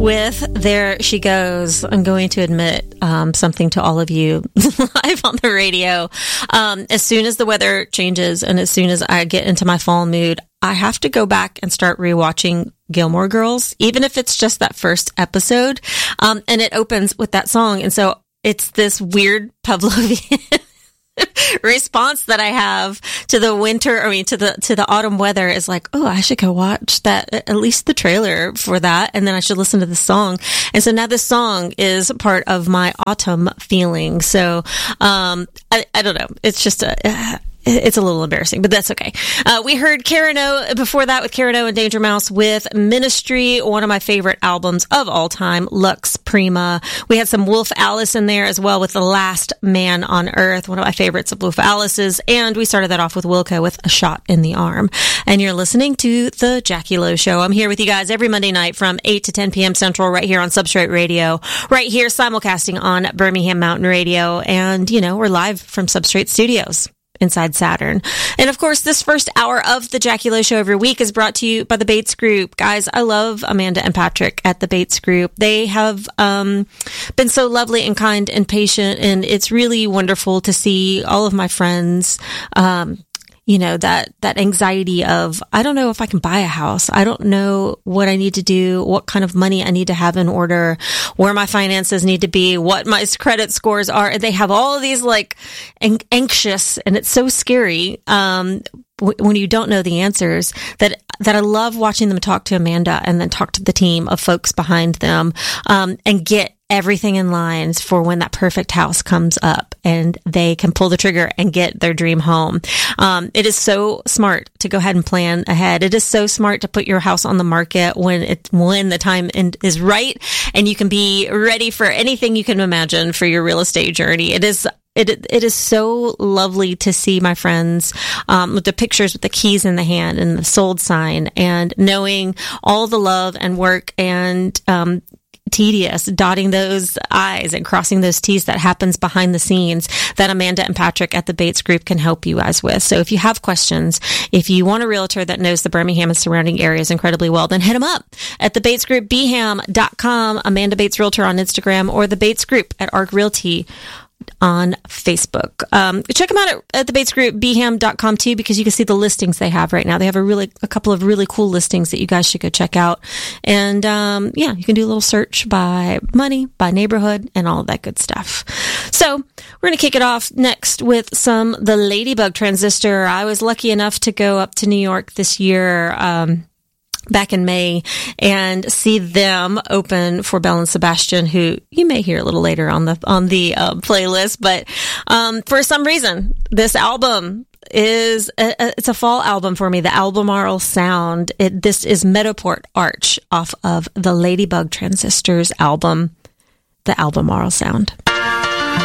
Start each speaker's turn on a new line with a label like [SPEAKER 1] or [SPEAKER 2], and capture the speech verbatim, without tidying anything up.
[SPEAKER 1] with There She Goes. I'm going to admit um, something to all of you live on the radio. Um, as soon as the weather changes and as soon as I get into my fall mood, I have to go back and start rewatching Gilmore Girls, even if it's just that first episode. Um, and it opens with that song. And so it's this weird Pavlovian response that I have to the winter, I mean, to the, to the autumn weather is like, oh, I should go watch that, at least the trailer for that. And then I should listen to the song. And so now this song is part of my autumn feeling. So, um, I, I don't know. It's just a, uh, it's a little embarrassing, but that's okay. Uh, we heard Karen O before that with Karen O and Danger Mouse with Ministry, one of my favorite albums of all time, Lux Prima. We had some Wolf Alice in there as well with The Last Man on Earth, one of my favorites of Wolf Alice's. And we started that off with Wilco with A Shot in the Arm. And you're listening to The Jackie Lowe Show. I'm here with you guys every Monday night from eight to ten p.m. Central right here on Substrate Radio, right here simulcasting on Birmingham Mountain Radio. And, you know, we're live from Substrate Studios inside Saturn. And of course, this first hour of the Jackie Lowe Show every week is brought to you by the Bates Group. Guys, I love Amanda and Patrick at the Bates Group. They have um, been so lovely and kind and patient, and it's really wonderful to see all of my friends, um, you know, that, that anxiety of, I don't know if I can buy a house. I don't know what I need to do, what kind of money I need to have in order, where my finances need to be, what my credit scores are. They have all of these like an- anxious, and it's so scary, um, w- when you don't know the answers, that, that I love watching them talk to Amanda and then talk to the team of folks behind them, um, and get everything in lines for when that perfect house comes up and they can pull the trigger and get their dream home. Um, it is so smart to go ahead and plan ahead. It is so smart to put your house on the market when it, when the time in, is right, and you can be ready for anything you can imagine for your real estate journey. It is It it is so lovely to see my friends um, with the pictures with the keys in the hand and the sold sign, and knowing all the love and work and um, tedious dotting those I's and crossing those T's that happens behind the scenes that Amanda and Patrick at the Bates Group can help you guys with. So if you have questions, if you want a realtor that knows the Birmingham and surrounding areas incredibly well, then hit them up at the Bates Group B Ham dot com, Amanda Bates Realtor on Instagram, or the Bates Group at Arc Realty on Facebook. Um, check them out at, at the Bates Group B Ham dot com too, because you can see the listings they have right now. They have a really, a couple of really cool listings that you guys should go check out. And, um, yeah, you can do a little search by money, by neighborhood, and all of that good stuff. So we're going to kick it off next with some The Ladybug Transistor. I was lucky enough to go up to New York this year, um, back in May, and see them open for Belle and Sebastian, who you may hear a little later on the on the uh, playlist. But um, for some reason, this album is a, a, it's a fall album for me. The Albemarle Sound. It, this is Meadowport Arch off of the Ladybug Transistors album, The Albemarle Sound.